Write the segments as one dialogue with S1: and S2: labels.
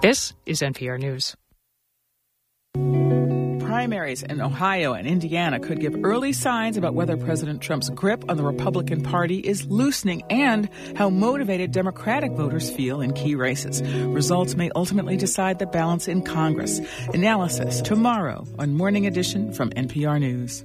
S1: This is NPR News.
S2: Primaries in Ohio and Indiana could give early signs about whether President Trump's grip on the Republican Party is loosening and how motivated Democratic voters feel in key races. Results may ultimately decide the balance in Congress. Analysis tomorrow on Morning Edition from NPR News.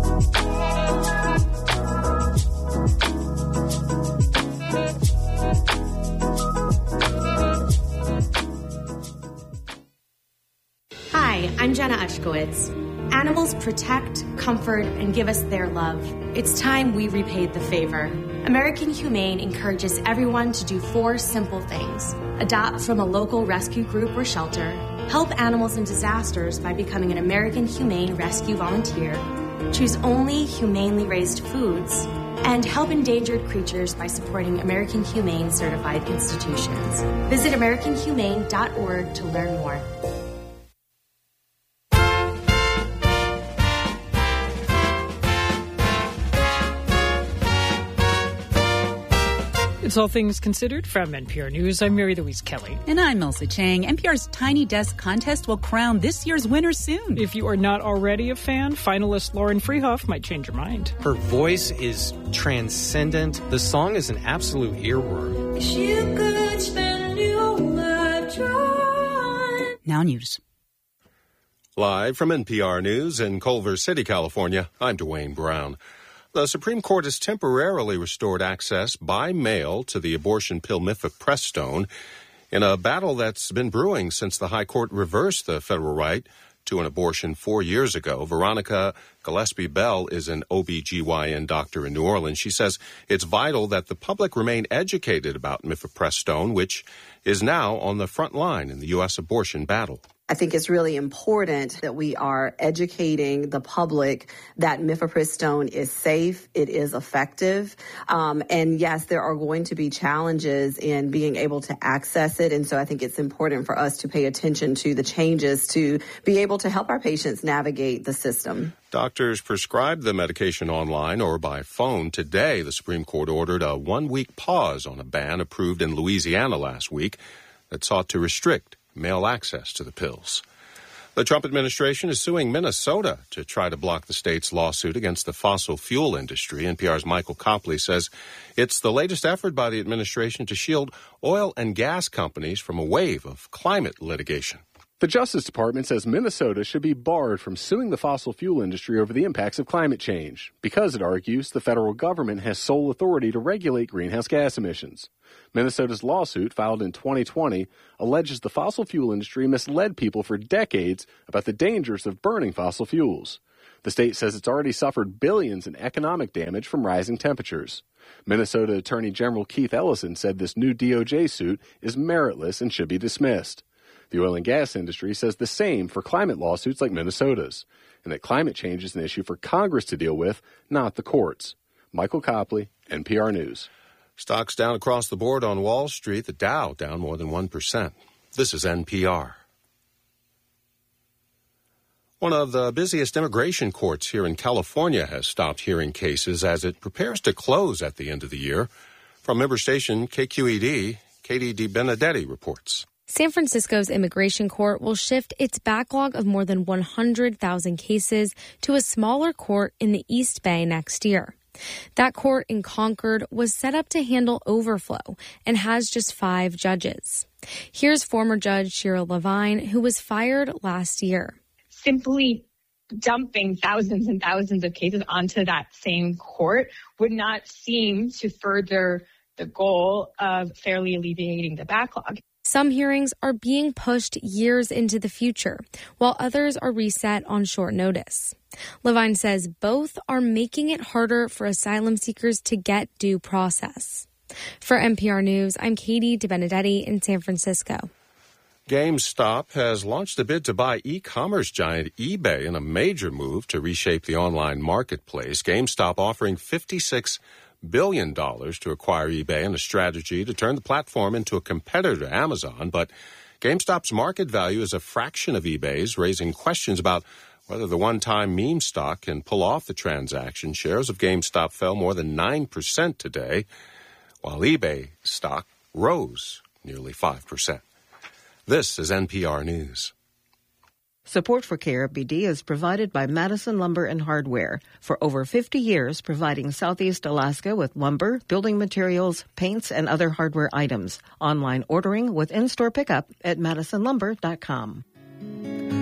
S3: Hi, I'm Jenna Ushkowitz. Animals protect, comfort, and give us their love. It's time we repaid the favor. American Humane encourages everyone to do 4 simple things. Adopt from a local rescue group or shelter, help animals in disasters by becoming an American Humane Rescue volunteer, choose only humanely raised foods, and help endangered creatures by supporting American Humane certified institutions. Visit AmericanHumane.org to learn more.
S1: It's All Things Considered from NPR News. I'm Mary Louise Kelly.
S4: And I'm Elsa Chang. NPR's Tiny Desk contest will crown this year's winner soon.
S1: If you are not already a fan, finalist Lauren Freehoff might change your mind.
S5: Her voice is transcendent. The song is an absolute earworm.
S6: You could spend your life trying.
S4: Now news.
S7: Live from NPR News in Culver City, California, I'm Dwayne Brown. The Supreme Court has temporarily restored access by mail to the abortion pill mifepristone in a battle that's been brewing since the High Court reversed the federal right to an abortion 4 years ago. Veronica Gillespie-Bell is an OBGYN doctor in New Orleans. She says it's vital that the public remain educated about mifepristone, which is now on the front line in the U.S. abortion battle.
S8: I think it's really important that we are educating the public that mifepristone is safe, it is effective, and yes, there are going to be challenges in being able to access it, and so I think it's important for us to pay attention to the changes to be able to help our patients navigate the system.
S7: Doctors prescribed the medication online or by phone. Today, the Supreme Court ordered a 1-week pause on a ban approved in Louisiana last week that sought to restrict mail access to the pills. The Trump administration is suing Minnesota to try to block the state's lawsuit against the fossil fuel industry. NPR's Michael Copley says it's the latest effort by the administration to shield oil and gas companies from a wave of climate litigation.
S9: The Justice Department says Minnesota should be barred from suing the fossil fuel industry over the impacts of climate change because, it argues, the federal government has sole authority to regulate greenhouse gas emissions. Minnesota's lawsuit, filed in 2020, alleges the fossil fuel industry misled people for decades about the dangers of burning fossil fuels. The state says it's already suffered billions in economic damage from rising temperatures. Minnesota Attorney General Keith Ellison said this new DOJ suit is meritless and should be dismissed. The oil and gas industry says the same for climate lawsuits like Minnesota's, and that climate change is an issue for Congress to deal with, not the courts. Michael Copley, NPR News.
S7: Stocks down across the board on Wall Street. The Dow down more than 1%. This is NPR. One of the busiest immigration courts here in California has stopped hearing cases as it prepares to close at the end of the year. From member station KQED, Katie DiBenedetti reports.
S10: San Francisco's immigration court will shift its backlog of more than 100,000 cases to a smaller court in the East Bay next year. That court in Concord was set up to handle overflow and has just 5 judges. Here's former Judge Shira Levine, who was fired last year.
S11: Simply dumping thousands and thousands of cases onto that same court would not seem to further the goal of fairly alleviating the backlog.
S10: Some hearings are being pushed years into the future, while others are reset on short notice. Levine says both are making it harder for asylum seekers to get due process. For NPR News, I'm Katie DiBenedetti in San Francisco.
S7: GameStop has launched a bid to buy e-commerce giant eBay in a major move to reshape the online marketplace. GameStop offering $56 billion to acquire eBay in a strategy to turn the platform into a competitor to Amazon. But GameStop's market value is a fraction of eBay's, raising questions about whether the one-time meme stock can pull off the transaction. Shares of GameStop fell more than 9% today, while eBay stock rose nearly 5%. This is NPR News.
S12: Support for KRBD is provided by Madison Lumber and Hardware. For over 50 years, providing Southeast Alaska with lumber, building materials, paints, and other hardware items. Online ordering with in-store pickup at madisonlumber.com.